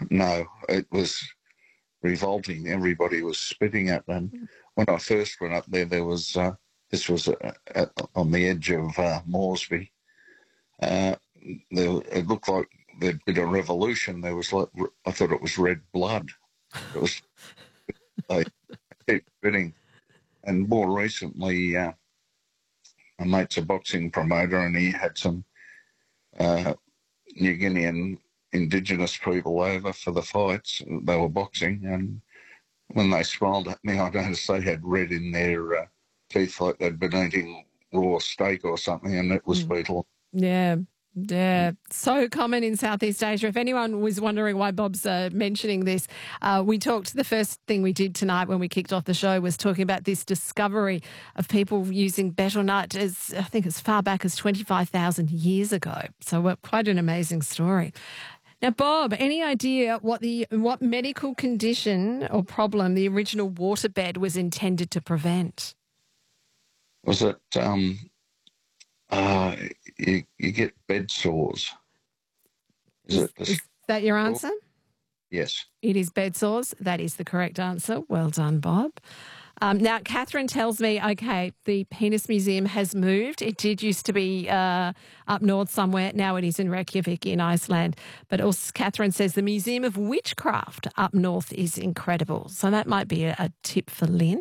No, it was revolting. Everybody was spitting at them. When I first went up there was this was on the edge of Moresby. It looked like there'd been a revolution. There was I thought it was red blood. It was they keep spitting. And more recently, my mate's a boxing promoter, and he had some New Guinean Indigenous people over for the fights. They were boxing, and when they smiled at me, I noticed they had red in their teeth, like they'd been eating raw steak or something, and it was beetle. Yeah. Yeah, so common in Southeast Asia. If anyone was wondering why Bob's mentioning this, the first thing we did tonight when we kicked off the show was talking about this discovery of people using betel nut I think as far back as 25,000 years ago. So quite an amazing story. Now, Bob, any idea what medical condition or problem the original waterbed was intended to prevent? Was it... you get bed sores. Is that your answer? Yes. It is bed sores. That is the correct answer. Well done, Bob. Now, Catherine tells me, okay, the Penis Museum has moved. It did used to be up north somewhere. Now it is in Reykjavik in Iceland. But also Catherine says the Museum of Witchcraft up north is incredible. So that might be a tip for Lynn.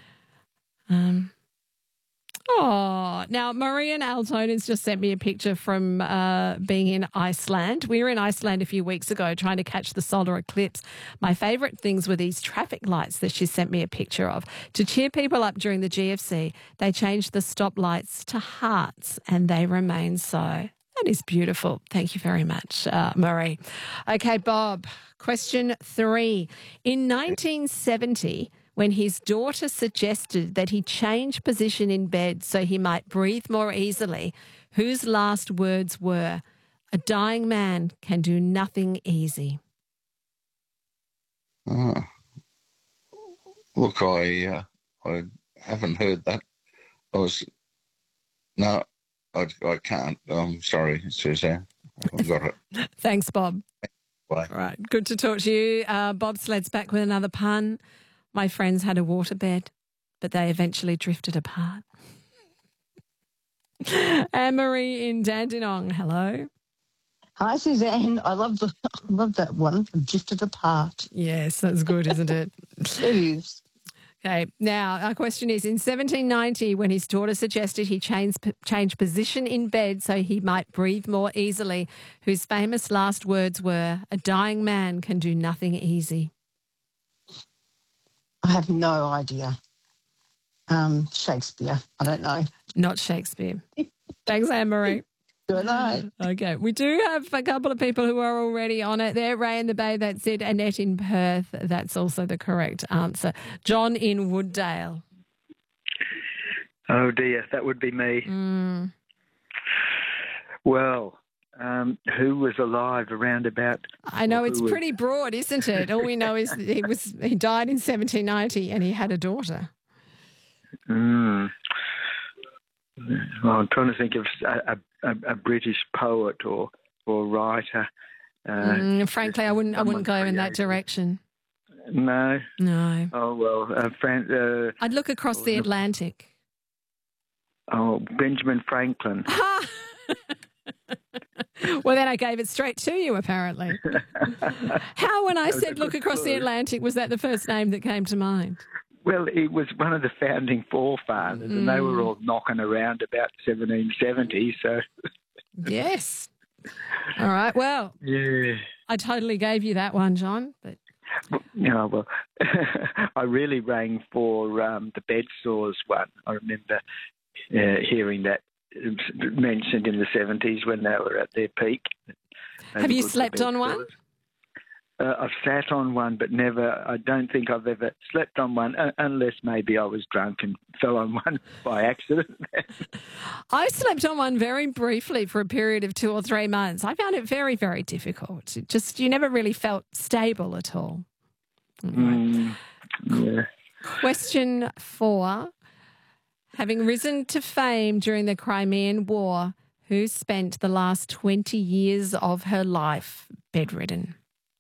Now Marie in Altona has just sent me a picture from being in Iceland. We were in Iceland a few weeks ago trying to catch the solar eclipse. My favourite things were these traffic lights that she sent me a picture of. To cheer people up during the GFC, they changed the stop lights to hearts and they remain so. That is beautiful. Thank you very much, Marie. Okay, Bob, question 3. In 1970... when his daughter suggested that he change position in bed so he might breathe more easily, whose last words were, "A dying man can do nothing easy"? Look, I haven't heard that. I can't. I'm sorry, Suzanne. I've got it. Thanks, Bob. Bye. All right, good to talk to you. Bob Sled's back with another pun. My friends had a waterbed, but they eventually drifted apart. Anne-Marie in Dandenong, hello. Hi, Suzanne. I love that one, drifted apart. Yes, that's good, isn't it? It is. Okay, now our question is, in 1790, when his daughter suggested he change position in bed so he might breathe more easily, whose famous last words were, "A dying man can do nothing easy"? I have no idea. Shakespeare. I don't know. Not Shakespeare. Thanks, Anne-Marie. Good night. Okay. We do have a couple of people who are already on it there. Ray in the Bay, that's it. Annette in Perth, that's also the correct answer. John in Wooddale. Oh, dear. That would be me. Well... who was alive around about? I know it's pretty broad, isn't it? All we know is that he died in 1790 and he had a daughter. Well, I'm trying to think of a British poet or writer. Frankly, I wouldn't go in that direction. No. Oh well, I'd look across the Atlantic. Oh, Benjamin Franklin. Well, then I gave it straight to you, apparently. How, when I said look across the Atlantic, was that the first name that came to mind? Well, he was one of the founding forefathers, and they were all knocking around about 1770, so... Yes. All right, well, yeah. I totally gave you that one, John, but... Well, I really rang for the bed sores one. I remember hearing that mentioned in the 70s when they were at their peak. Have you slept on one? I've sat on one, but never, I don't think I've ever slept on one, unless maybe I was drunk and fell on one by accident. I slept on one very briefly for a period of 2 or 3 months. I found it very, very difficult. You never really felt stable at all. Yeah. Question 4. Having risen to fame during the Crimean War, who spent the last 20 years of her life bedridden?